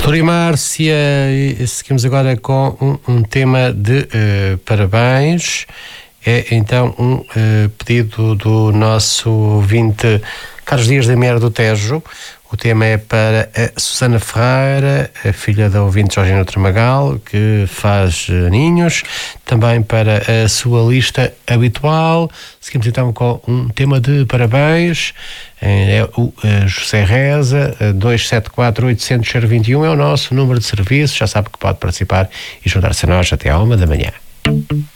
Doutora e Márcia, seguimos agora com um tema de parabéns. É então um pedido do nosso ouvinte Carlos Dias da Meira do Tejo. O tema é para a Susana Ferreira, a filha da ouvinte Georgina Tramagal, que faz ninhos, também para a sua lista habitual. Seguimos então com um tema de parabéns. É o José Reza, 274-800-021 é o nosso número de serviço. Já sabe que pode participar e juntar-se a nós até à 1 da manhã.